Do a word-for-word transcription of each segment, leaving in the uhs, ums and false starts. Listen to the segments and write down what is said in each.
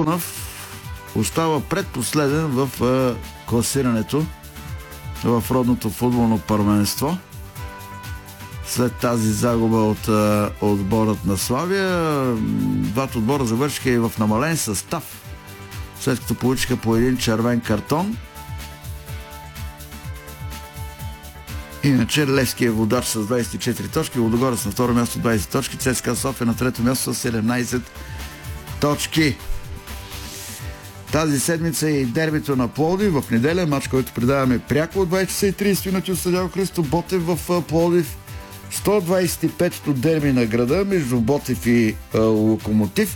Дунав остава предпоследен в класирането в родното футболно първенство. След тази загуба от отборът на Славия, двата отбора завършиха и в намален състав, след като получиха по един червен картон. Иначе Левски е водач с двадесет и четири точки, Лудогорец на второ място двадесет точки, ЦСКА София на трето място с седемнадесет точки. Тази седмица е и дербито на Пловдив в неделя, мач, който предаваме пряко от двадесет часа и тридесет минути от стадион Христо Ботев в Пловдив. сто двадесет и петото дерби на града между Ботев и а, Локомотив.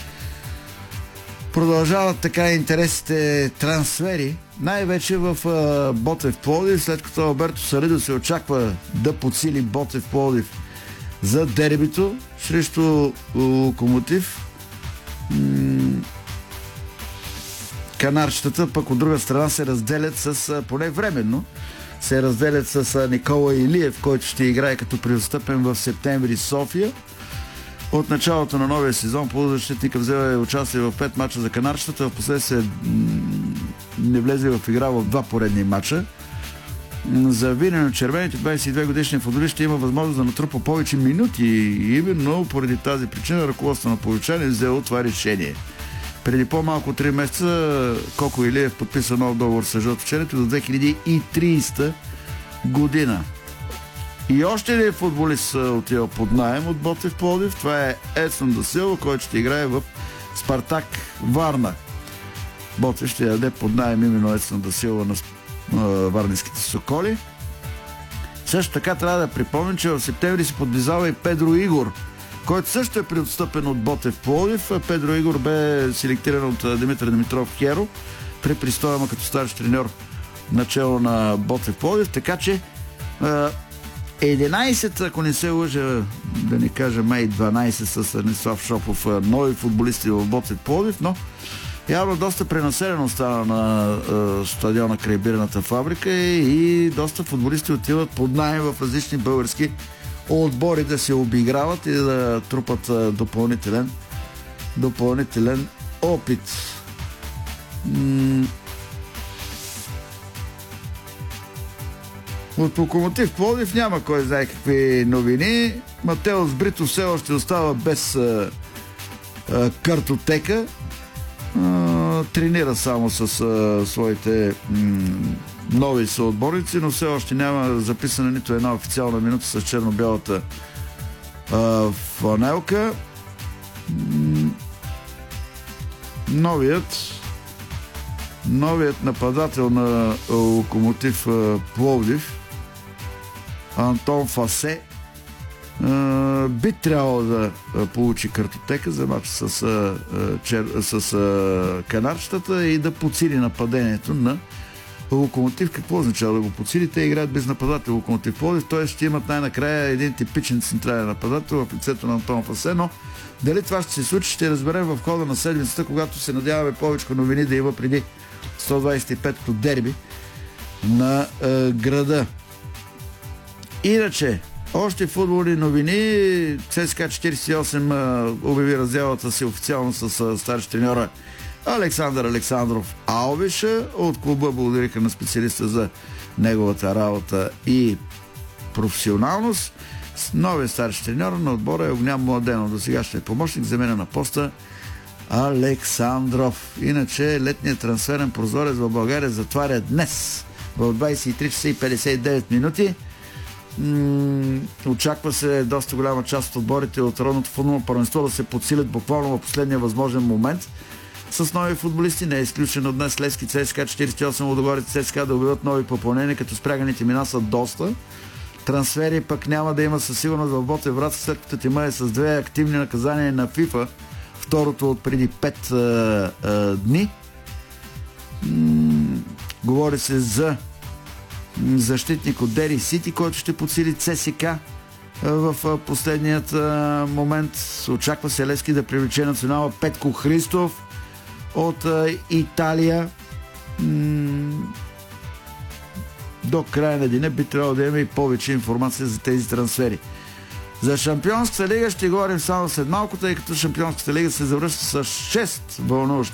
Продължават така интересните трансфери, най-вече в а, Ботев Пловдив, след като Алберто Саридо се очаква да подсили Ботев Пловдив за дербито срещу Локомотив. М- Канарчетата пък от друга страна се разделят с, поне временно, се разделят с Никола Илиев, който ще играе като преотстъпен в септември София. От началото на новия сезон полузащитника взе участие в пет мача за канарчетата, в последствие не влезе в игра в два поредни мача. За винено червените двадесет и две годишни футболисти има възможност да натрупа повече минути и именно поради тази причина ръководството на Поличани взело това решение. Преди по-малко три месеца Коко Илиев подписа нов договор с жълточерните до две хиляди и тридесета година. И още един футболист отива под наем от Ботев Пловдив. Това е Едсон да Силва, който ще играе в Спартак Варна. Ботев ще даде под наем именно Едсон да Силва на варненските Соколи. Също така трябва да припомним, че в септември се подвизава и Педро Игор, който също е преотстъпен от Ботев Пловдив. Педро Игор бе селектиран от Димитър Димитров Херо при престоя му като старш треньор начало на Ботев Пловдив, така че единадесет, ако не се лъжа, да не кажа май дванадесет с Станислав Шопов, нови футболисти в Ботев Пловдив, но явно доста пренаселено стана на е, стадиона край бирната фабрика и доста футболисти отиват под наем в различни български отбори да се обиграват и да трупат е, допълнителен допълнителен опит. М- От Локомотив Пловдив няма кой знае какви новини. Матеос Брито все още остава без а, а, картотека. А, тренира само с а, своите м- нови съотборници, но все още няма записана нито една официална минута с черно-бялата а, фланелка. М- новият новият нападател на Локомотив Пловдив, Антон Фасе, би трябвало да получи картотека за мач с, с, с канарчетата и да подсили нападението на Локомотив. Какво означава да го подсили? Те играят без нападател Локомотив Пловдив, т.е. ще имат най-накрая един типичен централен нападател в лицето на Антон Фасе, но дали това ще се случи, ще разберем в хода на седмицата, когато се надяваме повече новини да има преди сто двадесет и петото дерби на е, града. Иначе, още футболни новини. ЦСКА четиридесет и осем е, обяви разделата си официално с е, старши треньора Александър Александров Алвиша. От клуба благодариха на специалиста за неговата работа и професионалност. Новия старши треньор на отбора е Огнян Младенов. До сега ще е помощник, заменя на поста Александров. Иначе летният трансферен прозорец в България затваря днес в двадесет и три часа и петдесет и девет минути. М- очаква се доста голяма част от отборите от родното футболно първенство да се подсилят буквално в последния възможен момент с нови футболисти. Не е изключено днес Левски, ЦСКА четиридесет и осем, Лудогорец, ЦСКА да обявят нови попълнения, като спряганите мина са доста. Трансфери пък няма да има със сигурност в Ботев Враца, след като тима е с две активни наказания на FIFA, второто от преди пет а, а, дни. М- говори се за защитник от Дери Сити, който ще подсили ЦСКА в а, последният а, момент. Очаква се Левски да привлече национала Петко Христов от а, Италия. М- До края на деня би трябвало да има и повече информация за тези трансфери. За Шампионската лига ще говорим само след малко, тъй като Шампионската лига се завръща с шест вълнуващи